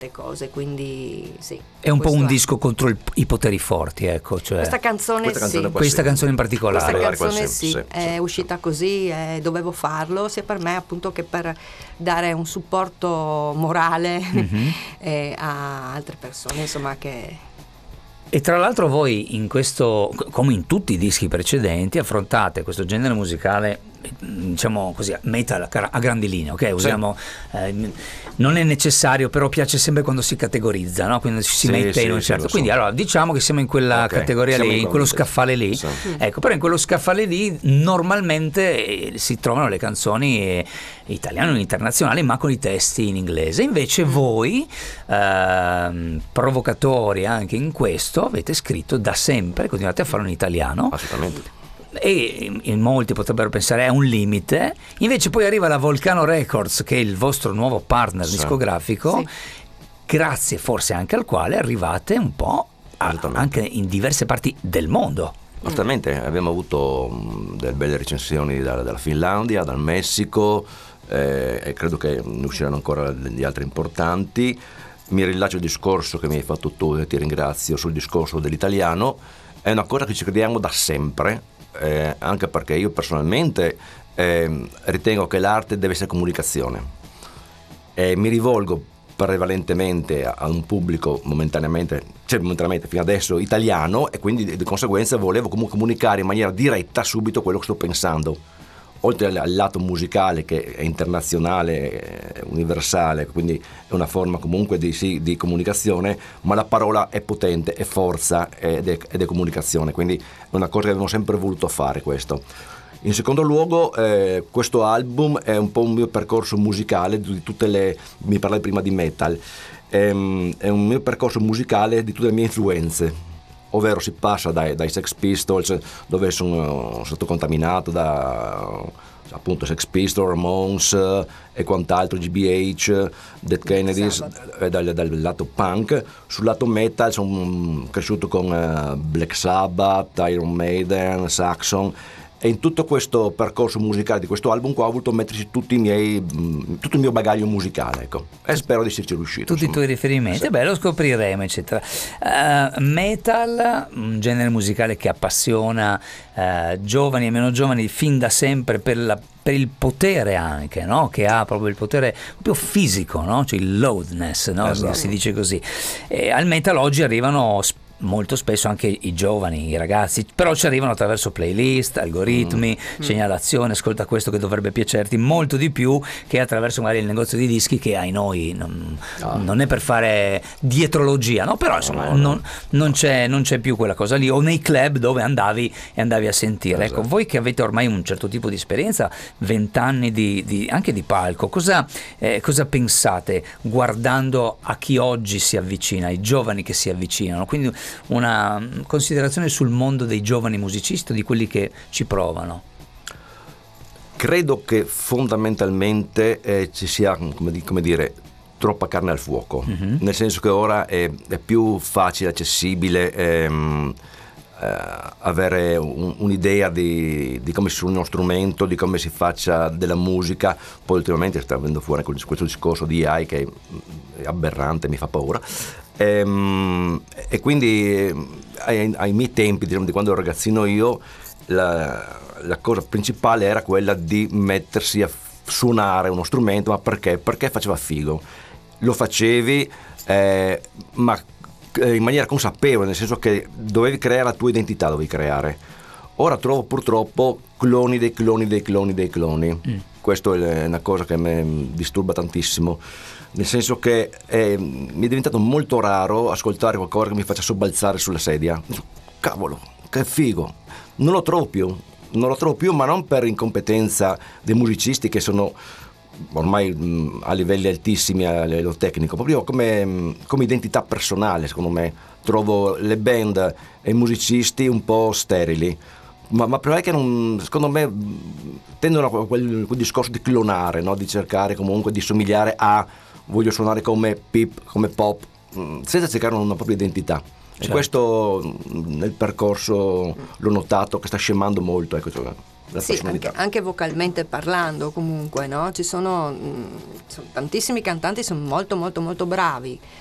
cose, quindi sì. È un po' un disco contro i poteri forti, ecco, cioè questa canzone in particolare. Questa canzone sì, è uscita così, dovevo farlo sia per me appunto che per dare un supporto morale a altre persone, insomma, che... E tra l'altro voi in questo, come in tutti i dischi precedenti, affrontate questo genere musicale, diciamo così, metal a grandi linee, ok? Usiamo, non è necessario, però piace sempre quando si categorizza, no? Quindi si mette in un certo. Quindi allora diciamo che siamo in quella categoria lì, in quello scaffale lì. Sì. Ecco, però in quello scaffale lì normalmente si trovano le canzoni italiane o internazionali, ma con i testi in inglese. Invece voi, provocatori anche in questo, avete scritto da sempre, continuate a farlo in italiano. Assolutamente. E in molti potrebbero pensare è un limite, invece poi arriva la Volcano Records, che è il vostro nuovo partner discografico, grazie forse anche al quale arrivate un po' anche in diverse parti del mondo. Assolutamente, abbiamo avuto delle belle recensioni dalla Finlandia, dal Messico, e credo che ne usciranno ancora di altre importanti. Mi rilascio il discorso che mi hai fatto tu e ti ringrazio sul discorso dell'italiano. È una cosa che ci crediamo da sempre, anche perché io personalmente ritengo che l'arte deve essere comunicazione, e mi rivolgo prevalentemente a un pubblico momentaneamente fino adesso italiano, e quindi di conseguenza volevo comunque comunicare in maniera diretta subito quello che sto pensando, oltre al lato musicale che è internazionale, universale, quindi è una forma comunque di comunicazione, ma la parola è potente, è forza ed è comunicazione, quindi è una cosa che abbiamo sempre voluto fare questo. In secondo luogo, questo album è un po' un mio percorso musicale di mi parlai prima di metal, è un mio percorso musicale di tutte le mie influenze, ovvero si passa dai Sex Pistols, dove sono stato contaminato da appunto Sex Pistols, Ramones e quant'altro, GBH, Dead Kennedys, dal lato punk. Sul lato metal sono cresciuto con Black Sabbath, Iron Maiden, Saxon, e in tutto questo percorso musicale di questo album qua ho voluto metterci tutto il mio bagaglio musicale, ecco, e spero di esserci riuscito. Tutti i tuoi riferimenti, beh, lo scopriremo, eccetera. Metal, un genere musicale che appassiona giovani e meno giovani fin da sempre per il potere anche, no? Che ha proprio il potere proprio fisico, no? Cioè il loudness, no? Esatto. Si dice così. E al metal oggi arrivano molto spesso anche i giovani, i ragazzi, però ci arrivano attraverso playlist, algoritmi, segnalazione, ascolta questo che dovrebbe piacerti molto di più che attraverso magari il negozio di dischi, che ai noi non è per fare dietrologia, no? Però insomma non c'è più quella cosa lì, o nei club dove andavi a sentire. Esatto. Ecco, voi che avete ormai un certo tipo di esperienza, 20 anni anche di palco, cosa pensate guardando a chi oggi si avvicina, ai giovani che si avvicinano? Quindi una considerazione sul mondo dei giovani musicisti, di quelli che ci provano. Credo che fondamentalmente ci sia, come dire, troppa carne al fuoco, nel senso che ora è più facile, accessibile avere un'idea di come si suona uno strumento, di come si faccia della musica. Poi ultimamente sta venendo fuori questo discorso di AI che è aberrante, mi fa paura. E quindi ai miei tempi, diciamo, di quando ero ragazzino io, la cosa principale era quella di mettersi a suonare uno strumento, ma perché faceva figo, lo facevi ma in maniera consapevole, nel senso che dovevi creare la tua identità, dovevi creare. Ora trovo purtroppo cloni dei cloni. Questo è una cosa che mi disturba tantissimo, nel senso che mi è diventato molto raro ascoltare qualcosa che mi faccia sobbalzare sulla sedia. Cavolo, che figo! Non lo trovo più, ma non per incompetenza dei musicisti, che sono ormai a livelli altissimi a livello tecnico, proprio come identità personale. Secondo me trovo le band e i musicisti un po' sterili, ma perché secondo me tendono a quel discorso di clonare, no? Di cercare comunque di somigliare a, voglio suonare come Pip, come Pop, senza cercare una propria identità. Certo. E questo nel percorso l'ho notato che sta scemando molto, ecco. Sì, anche vocalmente parlando comunque, no? Ci sono tantissimi cantanti, sono molto molto molto bravi,